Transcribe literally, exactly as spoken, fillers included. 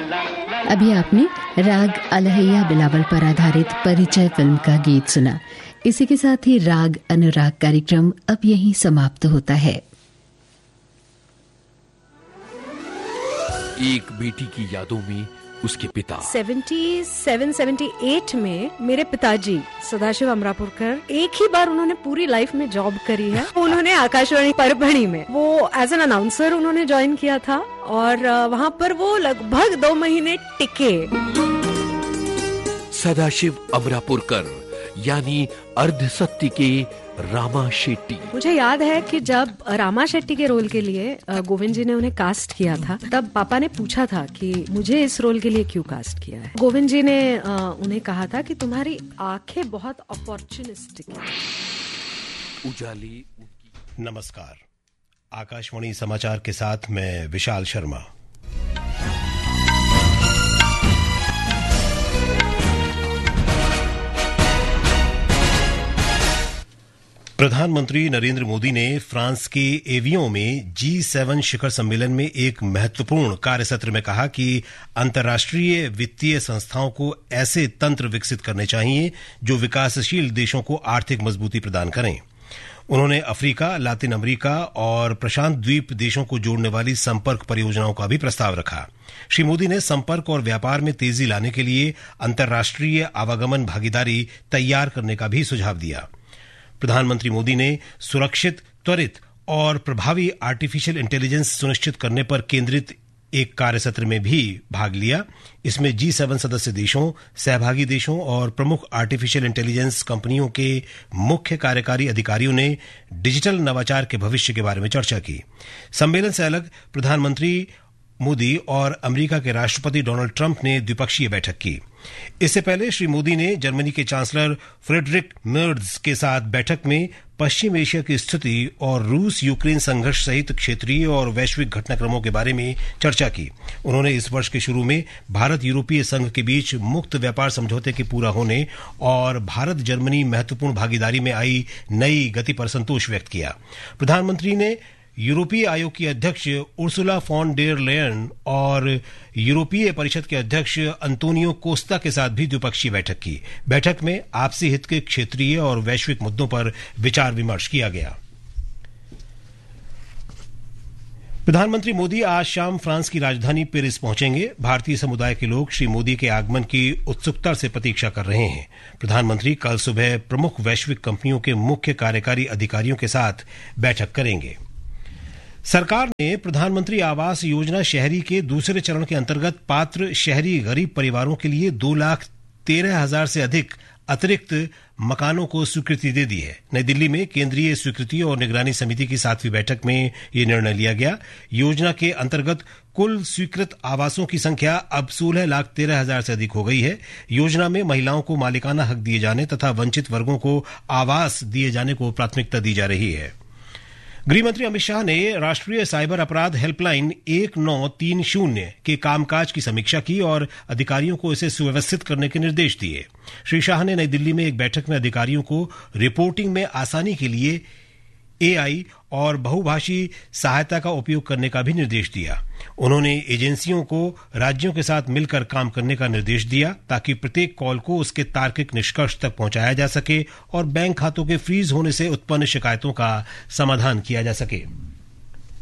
अभी आपने राग अलहैया बिलावल पर आधारित परिचय फिल्म का गीत सुना। इसी के साथ ही राग अनुराग कार्यक्रम अब यहीं समाप्त होता है। एक बेटी की यादों में उसके पिता सतहत्तर अठहत्तर में मेरे पिताजी सदाशिव अमरापुरकर, एक ही बार उन्होंने पूरी लाइफ में जॉब करी है। उन्होंने आकाशवाणी परभणी में वो एज एन अनाउंसर उन्होंने ज्वाइन किया था और वहाँ पर वो लगभग दो महीने टिके। सदाशिव अमरापुरकर यानी अर्ध सत्य के रामा शेट्टी। मुझे याद है कि जब रामा शेट्टी के रोल के लिए गोविंद जी ने उन्हें कास्ट किया था, तब पापा ने पूछा था कि मुझे इस रोल के लिए क्यों कास्ट किया है। गोविंद जी ने उन्हें कहा था कि तुम्हारी आंखें बहुत अपॉर्चुनिस्टिक हैं। उजाली। नमस्कार, आकाशवाणी समाचार के साथ मैं विशाल शर्मा। प्रधानमंत्री नरेंद्र मोदी ने फ्रांस के एवियों में जी सेवन शिखर सम्मेलन में एक महत्वपूर्ण कार्यसत्र में कहा कि अंतर्राष्ट्रीय वित्तीय संस्थाओं को ऐसे तंत्र विकसित करने चाहिए जो विकासशील देशों को आर्थिक मजबूती प्रदान करें। उन्होंने अफ्रीका, लातिन अमेरिका और प्रशांत द्वीप देशों को जोड़ने वाली संपर्क परियोजनाओं का भी प्रस्ताव रखा। श्री मोदी ने संपर्क और व्यापार में तेजी लाने के लिए अंतर्राष्ट्रीय आवागमन भागीदारी तैयार करने का भी सुझाव दिया। प्रधानमंत्री मोदी ने सुरक्षित, त्वरित और प्रभावी आर्टिफिशियल इंटेलिजेंस सुनिश्चित करने पर केंद्रित एक कार्यसत्र में भी भाग लिया। इसमें जी सेवन सदस्य देशों, सहभागी देशों और प्रमुख आर्टिफिशियल इंटेलिजेंस कंपनियों के मुख्य कार्यकारी अधिकारियों ने डिजिटल नवाचार के भविष्य के बारे में चर्चा की। सम्मेलन से अलग प्रधानमंत्री मोदी और अमेरिका के राष्ट्रपति डोनाल्ड ट्रंप ने द्विपक्षीय बैठक की। इससे पहले श्री मोदी ने जर्मनी के चांसलर फ्रेडरिक मेर्ज के साथ बैठक में पश्चिम एशिया की स्थिति और रूस यूक्रेन संघर्ष सहित क्षेत्रीय और वैश्विक घटनाक्रमों के बारे में चर्चा की। उन्होंने इस वर्ष के शुरू में भारत यूरोपीय संघ के बीच मुक्त व्यापार समझौते के पूरा होने और भारत जर्मनी महत्वपूर्ण भागीदारी में आई नई गति पर संतोष व्यक्त किया। प्रधानमंत्री ने यूरोपीय आयोग की अध्यक्ष उर्सुला फॉन डेर लेयन और यूरोपीय परिषद के अध्यक्ष अंतोनियो कोस्टा के साथ भी द्विपक्षीय बैठक की। बैठक में आपसी हित के क्षेत्रीय और वैश्विक मुद्दों पर विचार विमर्श किया गया। प्रधानमंत्री मोदी आज शाम फ्रांस की राजधानी पेरिस पहुंचेंगे। भारतीय समुदाय के लोग श्री मोदी के आगमन की उत्सुकता से प्रतीक्षा कर रहे हैं। प्रधानमंत्री कल सुबह प्रमुख वैश्विक कंपनियों के मुख्य कार्यकारी अधिकारियों के साथ बैठक करेंगे। सरकार ने प्रधानमंत्री आवास योजना शहरी के दूसरे चरण के अंतर्गत पात्र शहरी गरीब परिवारों के लिए दो लाख तेरह हजार से अधिक अतिरिक्त मकानों को स्वीकृति दे दी है। नई दिल्ली में केंद्रीय स्वीकृति और निगरानी समिति की सातवीं बैठक में यह निर्णय लिया गया। योजना के अंतर्गत कुल स्वीकृत आवासों की संख्या अब सोलह लाख तेरह हजार से अधिक हो गई है। योजना में महिलाओं को मालिकाना हक दिए जाने तथा वंचित वर्गों को आवास दिए जाने को प्राथमिकता दी जा रही है। गृहमंत्री अमित शाह ने राष्ट्रीय साइबर अपराध हेल्पलाइन एक नौ तीन शून्य के कामकाज की समीक्षा की और अधिकारियों को इसे सुव्यवस्थित करने के निर्देश दिए। श्री शाह ने नई दिल्ली में एक बैठक में अधिकारियों को रिपोर्टिंग में आसानी के लिए एआई और बहुभाषी सहायता का उपयोग करने का भी निर्देश दिया। उन्होंने एजेंसियों को राज्यों के साथ मिलकर काम करने का निर्देश दिया ताकि प्रत्येक कॉल को उसके तार्किक निष्कर्ष तक पहुंचाया जा सके और बैंक खातों के फ्रीज होने से उत्पन्न शिकायतों का समाधान किया जा सके।